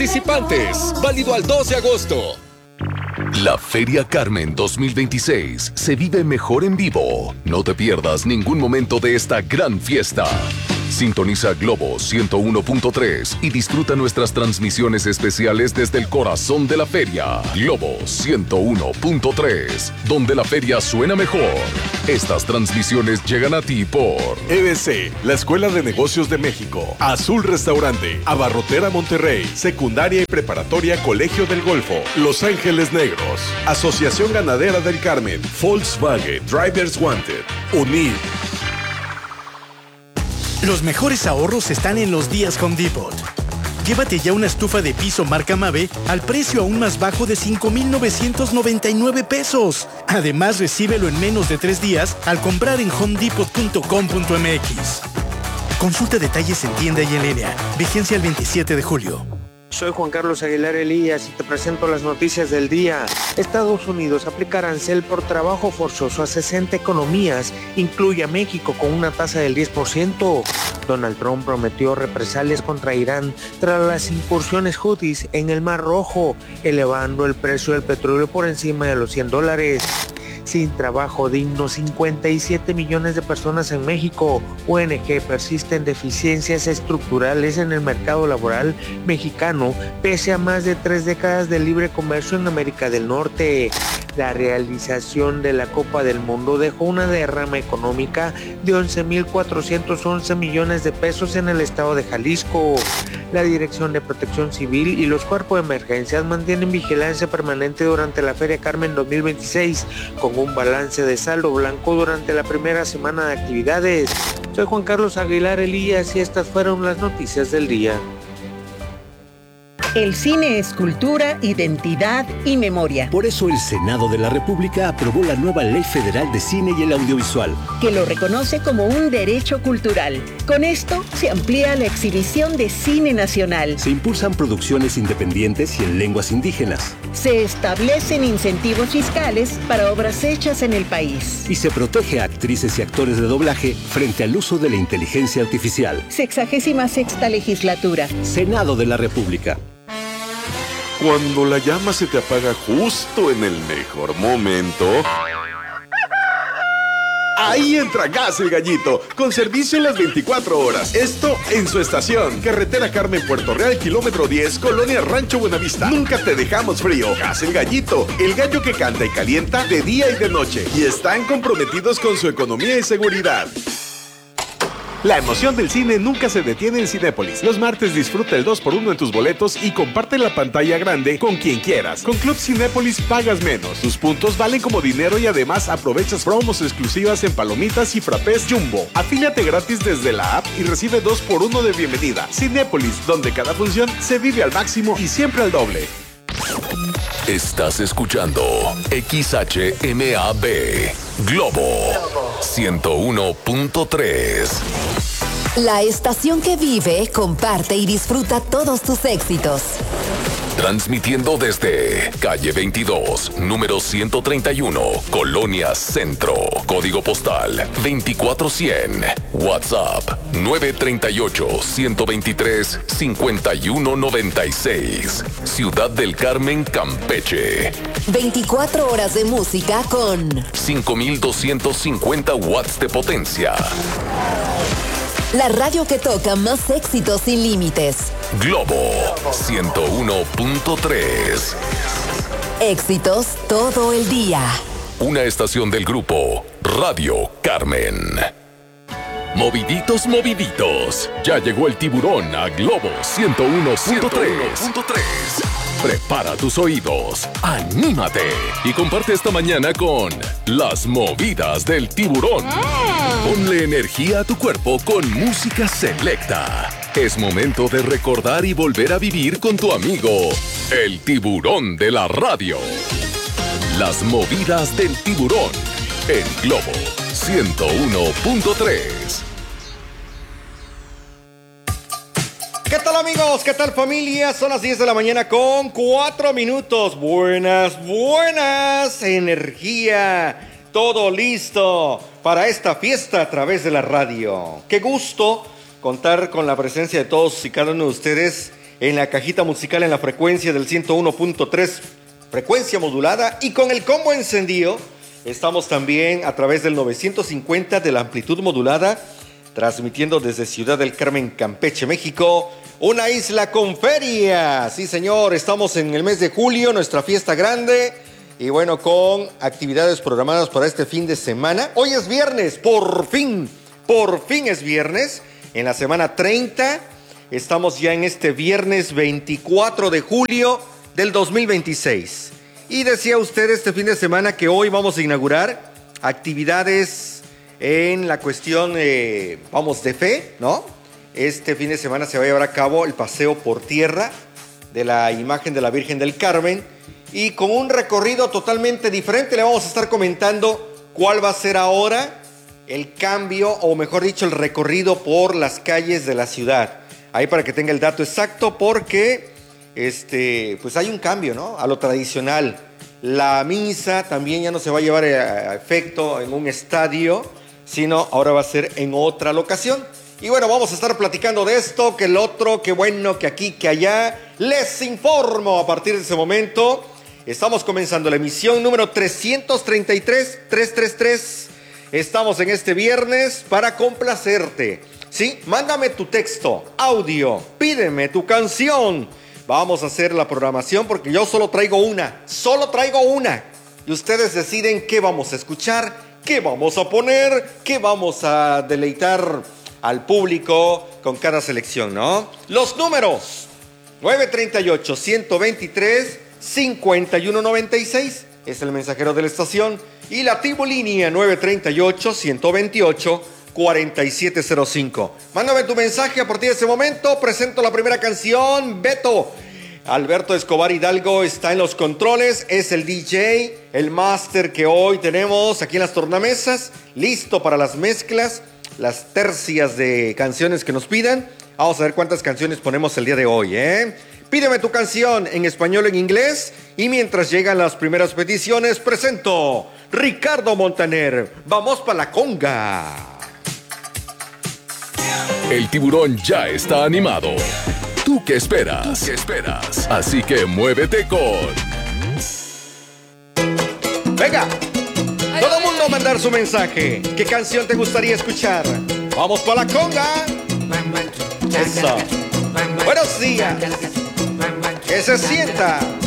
Participantes, válido al 2 de agosto. La Feria Carmen 2026 se vive mejor en vivo. No te pierdas ningún momento de esta gran fiesta. Sintoniza Globo 101.3 y disfruta nuestras transmisiones especiales desde el corazón de la feria. Globo 101.3, donde la feria suena mejor. Estas transmisiones llegan a ti por EBC, la Escuela de Negocios de México, Azul Restaurante, Abarrotera Monterrey, Secundaria y Preparatoria Colegio del Golfo, Los Ángeles Negros, Asociación Ganadera del Carmen, Volkswagen, Drivers Wanted, UNID. Los mejores ahorros están en los días Home Depot. Llévate ya una estufa de piso marca Mave al precio aún más bajo de $5,999. Además, recíbelo en menos de 3 días al comprar en homedepot.com.mx. Consulta detalles en tienda y en línea. Vigencia el 27 de julio. Soy Juan Carlos Aguilar Elías y te presento las noticias del día. Estados Unidos aplica arancel por trabajo forzoso a 60 economías, incluye a México con una tasa del 10%. Donald Trump prometió represalias contra Irán tras las incursiones houthis en el Mar Rojo, elevando el precio del petróleo por encima de los $100. Sin trabajo digno, 57 millones de personas en México. ONG persiste en deficiencias estructurales en el mercado laboral mexicano, pese a más de 3 décadas de libre comercio en América del Norte. La realización de la Copa del Mundo dejó una derrama económica de 11,411 millones de pesos en el estado de Jalisco. La Dirección de Protección Civil y los cuerpos de emergencias mantienen vigilancia permanente durante la Feria Carmen 2026, con un balance de saldo blanco durante la primera semana de actividades. Soy Juan Carlos Aguilar Elías y estas fueron las noticias del día. El cine es cultura, identidad y memoria. Por eso el Senado de la República aprobó la nueva Ley Federal de Cine y el Audiovisual, que lo reconoce como un derecho cultural. Con esto se amplía la exhibición de cine nacional. Se impulsan producciones independientes y en lenguas indígenas. Se establecen incentivos fiscales para obras hechas en el país. Y se protege a actrices y actores de doblaje frente al uso de la inteligencia artificial. 66ª legislatura. Senado de la República. Cuando la llama se te apaga justo en el mejor momento, ahí entra Gas El Gallito, con servicio en las 24 horas. Esto en su estación. Carretera Carmen, Puerto Real, kilómetro 10, Colonia Rancho Buenavista. Nunca te dejamos frío. Gas El Gallito, el gallo que canta y calienta de día y de noche. Y están comprometidos con su economía y seguridad. La emoción del cine nunca se detiene en Cinépolis. Los martes disfruta el 2x1 en tus boletos y comparte la pantalla grande con quien quieras. Con Club Cinépolis pagas menos. Tus puntos valen como dinero y además aprovechas promos exclusivas en palomitas y frappés Jumbo. Afíliate gratis desde la app y recibe 2x1 de bienvenida. Cinépolis, donde cada función se vive al máximo y siempre al doble. Estás escuchando XHMAB Globo 101.3. La estación que vive, comparte y disfruta todos tus éxitos. Transmitiendo desde calle 22, número 131, Colonia Centro, código postal 24100, WhatsApp 938-123-5196, Ciudad del Carmen, Campeche. 24 horas de música con 5250 watts de potencia. La radio que toca más éxitos sin límites. Globo 101.3. Éxitos todo el día. Una estación del grupo Radio Carmen. Moviditos, moviditos. Ya llegó el tiburón a Globo 101.3. Prepara tus oídos, anímate y comparte esta mañana con las movidas del tiburón. Ponle energía a tu cuerpo con música selecta. Es momento de recordar y volver a vivir con tu amigo, el tiburón de la radio. Las movidas del tiburón en Globo 101.3. ¿Qué tal, amigos? ¿Qué tal, familia? Son las 10 de la mañana con 4 minutos. Buenas energía. Todo listo para esta fiesta a través de la radio. Qué gusto contar con la presencia de todos y cada uno de ustedes en la cajita musical en la frecuencia del 101.3, frecuencia modulada, y con el combo encendido estamos también a través del 950 de la amplitud modulada, transmitiendo desde Ciudad del Carmen, Campeche, México, una isla con feria. Sí, señor, estamos en el mes de julio, nuestra fiesta grande, y bueno, con actividades programadas para este fin de semana. Hoy es viernes, por fin es viernes, en la semana 30. Estamos ya en este viernes 24 de julio del 2026. Y decía usted este fin de semana que hoy vamos a inaugurar actividades en la cuestión, de fe, ¿no? Este fin de semana se va a llevar a cabo el paseo por tierra de la imagen de la Virgen del Carmen, y con un recorrido totalmente diferente. Le vamos a estar comentando cuál va a ser ahora el cambio, o mejor dicho, el recorrido por las calles de la ciudad. Ahí para que tenga el dato exacto, porque pues hay un cambio, ¿no?, a lo tradicional. La misa también ya no se va a llevar a efecto en un estadio, sino ahora va a ser en otra locación. Y bueno, vamos a estar platicando de esto, que el otro, que bueno, que aquí, que allá. Les informo a partir de ese momento. Estamos comenzando la emisión número 333. Estamos en este viernes para complacerte. ¿Sí? Mándame tu texto, audio, pídeme tu canción. Vamos a hacer la programación porque yo solo traigo una. Y ustedes deciden qué vamos a escuchar, qué vamos a poner, qué vamos a deleitar al público con cada selección, ¿no? Los números: 938-123-5196 es el mensajero de la estación, y la Tibolínea 938-128-4705. Mándame tu mensaje a partir de ese momento. Presento la primera canción. Beto Alberto Escobar Hidalgo está en los controles, es el DJ, el máster que hoy tenemos aquí en las tornamesas, listo para las mezclas, las tercias de canciones que nos pidan. Vamos a ver cuántas canciones ponemos el día de hoy, ¿eh? Pídeme tu canción en español o en inglés, y mientras llegan las primeras peticiones, presento Ricardo Montaner. Vamos para la conga. El tiburón ya está animado. ¿Tú qué esperas? Así que muévete con... Venga, todo el mundo a mandar su mensaje. ¿Qué canción te gustaría escuchar? Vamos para la conga. Eso. Buenos días. Que se sienta.